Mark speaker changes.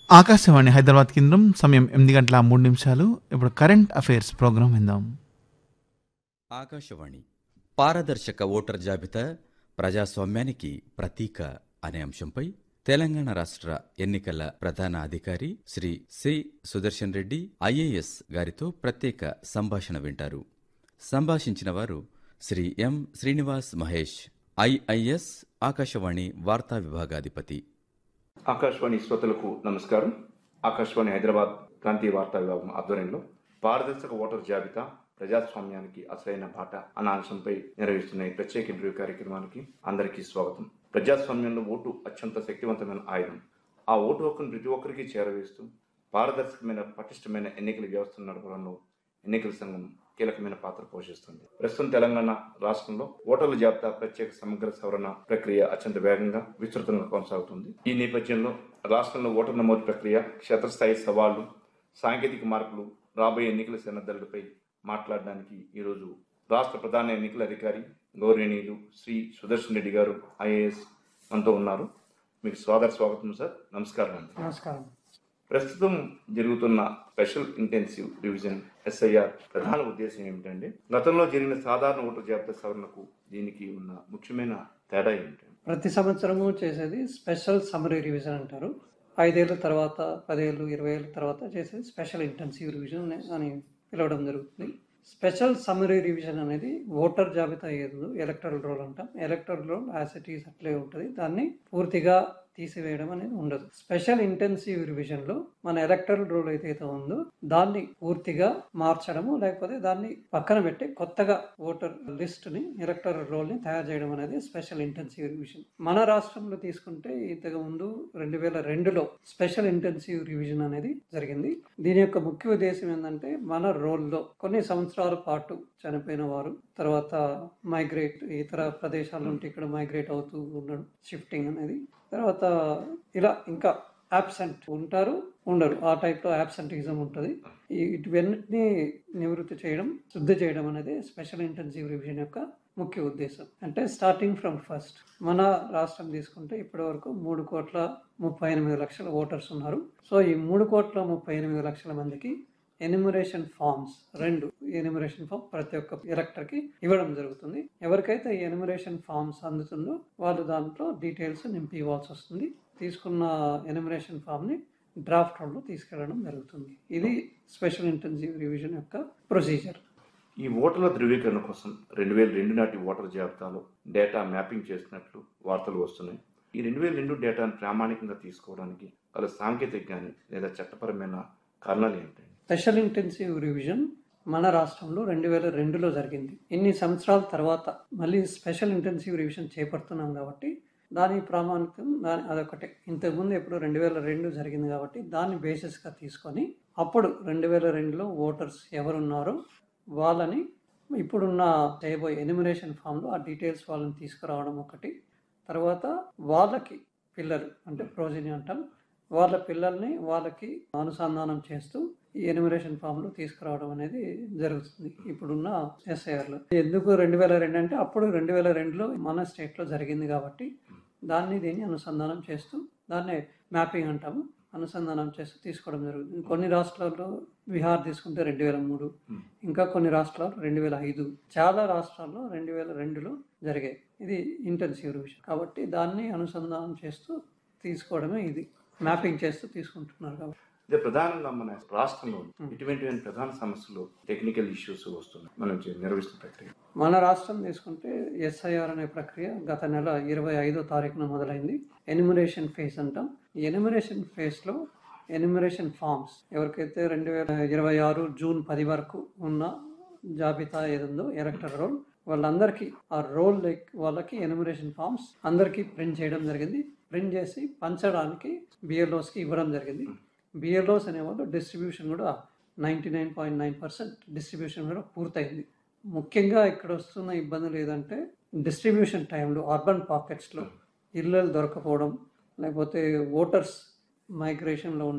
Speaker 1: ఆకాశవాణి హైదరాబాద్ కేంద్రం సమయం 8:03. ఇప్పుడు కరెంట్ అఫైర్స్ ప్రోగ్రాం విందాం.
Speaker 2: ఆకాశవాణి పారదర్శక ఓటర్ జాబితా ప్రజాస్వామ్యానికి ప్రతీక అనే అంశంపై తెలంగాణ రాష్ట్ర ఎన్నికల ప్రధాన అధికారి శ్రీ సి సుదర్శన్ రెడ్డి ఐఏఎస్ గారితో ప్రత్యేక సంభాషణ వింటారు. సంభాషించిన వారు శ్రీ ఎం శ్రీనివాస్ మహేష్, ఐఐఎస్, ఆకాశవాణి వార్తా విభాగాధిపతి.
Speaker 3: ఆకాశవాణి శ్రోతలకు నమస్కారం. ఆకాశవాణి హైదరాబాద్ ప్రాంతీయ వార్తా విభాగం ఆధ్వర్యంలో పారదర్శక ఓటర్ జాబితా ప్రజాస్వామ్యానికి అసలైన బాట అన్న అంశంపై నిర్వహిస్తున్న ఈ ప్రత్యేక ఇంటర్వ్యూ కార్యక్రమానికి అందరికీ స్వాగతం. ప్రజాస్వామ్యంలో ఓటు అత్యంత శక్తివంతమైన ఆయుధం. ఆ ఓటు హక్కును ప్రతి ఒక్కరికి చేరవేస్తూ పారదర్శకమైన పటిష్టమైన ఎన్నికల వ్యవస్థను నడపడంలో ఎన్నికల సంఘం కీలకమైన పాత్ర పోషిస్తుంది. ప్రస్తుతం తెలంగాణ రాష్ట్రంలో ఓటర్ల జాబితా ప్రత్యేక సమగ్ర సవరణ ప్రక్రియ అత్యంత వేగంగా విస్తృతంగా కొనసాగుతుంది. ఈ నేపథ్యంలో రాష్ట్రంలో ఓటర్ నమోదు ప్రక్రియ, క్షేత్రస్థాయి సవాళ్లు, సాంకేతిక మార్పులు, రాబోయే ఎన్నికల సన్నద్ధతలపై మాట్లాడడానికి ఈరోజు రాష్ట్ర ప్రధాన ఎన్నికల అధికారి గౌరవనీయులు శ్రీ సుదర్శన్ రెడ్డి గారు ఐఏఎస్ మనతో ఉన్నారు. మీకు స్వాగతం సార్. నమస్కారం అండి.
Speaker 4: నమస్కారం.
Speaker 3: ప్రస్తుతం జరుగుతున్న స్పెషల్ ఇంటెన్సివ్ రివిజన్ SIR ప్రధాన ఉద్దేశం ఏమిటండి? గతంలో జరిగిన సాధారణ ఓటర్ జాబితా సవరణకు దీనికి ఉన్న ముఖ్యమైన తేడా ఏమిటండి?
Speaker 4: ప్రతి సంవత్సరము చేసేది స్పెషల్ సమ్మరీ రివిజన్ అంటారు. 5 ఏళ్ళ తర్వాత, 10 ఏళ్ళు, 20 ఏళ్ళ తర్వాత చేసేది స్పెషల్ ఇంటెన్సివ్ రివిజన్ అని పిలవడం జరుగుతుంది. స్పెషల్ సమ్మరీ రివిజన్ అనేది ఓటర్ జాబితా ఏదో ఎలక్టరల్ రోల్ అంటాం. Electoral role as it is అట్లే ఉంటుంది. దాన్ని పూర్తిగా తీసివేయడం అనేది ఉండదు. స్పెషల్ ఇంటెన్సివ్ రివిజన్ లో మన ఎలక్టరల్ రోల్ ఏదైతే ఉందో దాన్ని పూర్తిగా మార్చడము, లేకపోతే దాన్ని పక్కన పెట్టి కొత్తగా ఓటర్ లిస్ట్ ని, ఎలక్టరల్ రోల్ ని తయారు చేయడం అనేది స్పెషల్ ఇంటెన్సివ్ రివిజన్. మన రాష్ట్రంలో తీసుకుంటే ఇంతకు ముందు 2002లో స్పెషల్ ఇంటెన్సివ్ రివిజన్ అనేది జరిగింది. దీని యొక్క ముఖ్య ఉద్దేశం ఏంటంటే మన రోల్లో కొన్ని సంవత్సరాల పాటు చనిపోయిన వారు, తర్వాత మైగ్రేట్ ఇతర ప్రదేశాల నుండి ఇక్కడ మైగ్రేట్ అవుతూ ఉండడం, షిఫ్టింగ్ అనేది, తర్వాత ఇలా ఇంకా యాబ్సెంట్ ఉంటారు, ఉండరు, ఆ టైప్లో యాబ్సెంటిజం ఉంటుంది. ఇటువన్నిటిని నివృత్తి చేయడం, శుద్ధి చేయడం అనేది స్పెషల్ ఇంటెన్సివ్ రివిజన్ యొక్క ముఖ్య ఉద్దేశం. అంటే స్టార్టింగ్ ఫ్రమ్ ఫస్ట్ మన రాష్ట్రం తీసుకుంటే ఇప్పటి వరకు 3,38,00,000 ఓటర్స్ ఉన్నారు. సో ఈ 3,38,00,000 మందికి ఎన్యూమరేషన్ ఫామ్స్ 2 ఎన్యూమరేషన్ ఫామ్ ప్రతి ఒక్క ఎలక్టర్కి ఇవ్వడం జరుగుతుంది. ఎవరికైతే ఈ ఎన్యూమరేషన్ ఫామ్స్ అందుతుందో వాళ్ళు దాంట్లో డీటెయిల్స్ నింపి ఇవ్వాల్సి వస్తుంది. తీసుకున్న ఎన్యూమరేషన్ ఫామ్ని డ్రాఫ్ట్ రోడ్లో తీసుకెళ్లడం జరుగుతుంది. ఇది స్పెషల్ ఇంటెన్సివ్ రివిజన్ యొక్క ప్రొసీజర్.
Speaker 3: ఈ ఓటర్ల ధృవీకరణ కోసం 2002 నాటి ఓటర్ జాబితాలో డేటా మ్యాపింగ్ చేసినట్లు వార్తలు వస్తున్నాయి. ఈ 2002 డేటాను ప్రామాణికంగా తీసుకోవడానికి గల సాంకేతిక కానీ లేదా చట్టపరమైన కారణాలు ఏంటండి?
Speaker 4: స్పెషల్ ఇంటెన్సివ్ రివిజన్ మన రాష్ట్రంలో 2002లో జరిగింది. ఇన్ని సంవత్సరాల తర్వాత మళ్ళీ స్పెషల్ ఇంటెన్సివ్ రివిజన్ చేపడుతున్నాం కాబట్టి దాని ప్రామాణికం అదొకటే. ఇంతకుముందు ఎప్పుడు 2002 జరిగింది కాబట్టి దాన్ని బేసిస్గా తీసుకొని అప్పుడు 2002లో ఓటర్స్ ఎవరున్నారో వాళ్ళని ఇప్పుడున్న చేయబోయే ఎన్యూమరేషన్ ఫామ్లో ఆ డీటెయిల్స్ వాళ్ళని తీసుకురావడం ఒకటి. తర్వాత వాళ్ళకి పిల్లలు అంటే ప్రోజని అంటాం, వాళ్ళ పిల్లల్ని వాళ్ళకి అనుసంధానం చేస్తూ ఈ ఎన్యూమరేషన్ ఫామ్లో తీసుకురావడం అనేది జరుగుతుంది ఇప్పుడున్న SIRలో. ఎందుకు 2002 అంటే అప్పుడు 2002లో మన స్టేట్లో జరిగింది కాబట్టి దీన్ని అనుసంధానం చేస్తూ, దాన్ని మ్యాపింగ్ అంటాము, అనుసంధానం చేస్తూ తీసుకోవడం జరుగుతుంది. కొన్ని రాష్ట్రాల్లో బీహార్ తీసుకుంటే 2003, ఇంకా కొన్ని రాష్ట్రాలు 2005, చాలా రాష్ట్రాల్లో 2002లో జరిగాయి. ఇది ఇంటెన్సివ్ రివిజన్ కాబట్టి దాన్ని అనుసంధానం చేస్తూ తీసుకోవడమే, ఇది మ్యాపింగ్ చేస్తూ తీసుకుంటున్నారు. కాబట్టి
Speaker 3: ఇదే ప్రధానంగా మన రాష్ట్రంలో ఇటువంటి ప్రధాన సమస్యలు, టెక్నికల్ ఇష్యూస్ వస్తున్నాయి మనం నిర్వహిస్తున్న ప్రక్రియ.
Speaker 4: మన రాష్ట్రం తీసుకుంటే SIR అనే ప్రక్రియ గత నెల 25వ తారీఖున మొదలైంది. ఎన్యూమరేషన్ ఫేజ్ అంటాం. ఈ ఎన్యూమరేషన్ ఫేజ్లో ఎన్యూమరేషన్ ఫామ్స్ ఎవరికైతే 2026 జూన్ 10 వరకు ఉన్న జాబితా ఏదుందో ఎలక్టర్ రోల్, వాళ్ళందరికీ ఆ రోల్ వాళ్ళకి ఎన్యూమరేషన్ ఫామ్స్ అందరికీ ప్రింట్ చేయడం జరిగింది. ప్రింట్ చేసి పంచడానికి BLOస్కి ఇవ్వడం జరిగింది. BLOస్ అనేవాళ్ళు డిస్ట్రిబ్యూషన్ కూడా 99.9% డిస్ట్రిబ్యూషన్ కూడా పూర్తయింది. ముఖ్యంగా ఇక్కడ వస్తున్న ఇబ్బందులు ఏదంటే డిస్ట్రిబ్యూషన్ టైంలో అర్బన్ పాకెట్స్లో ఇళ్ళు దొరకపోవడం, లేకపోతే ఓటర్స్ మైగ్రేషన్లో